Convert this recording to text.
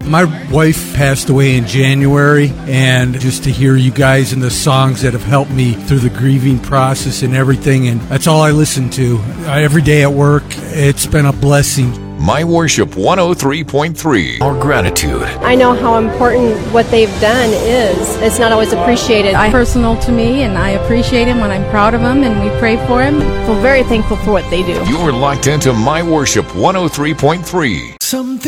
My wife passed away in January, and just to hear you guys and the songs that have helped me through the grieving process and everything, and that's all I listen to. Every day at work, it's been a blessing. My Worship 103.3. Our gratitude. I know how important what they've done is. It's not always appreciated. It's personal to me, and I appreciate him when I'm proud of him, and we pray for him. I feel very thankful for what they do. You're locked into My Worship 103.3. Something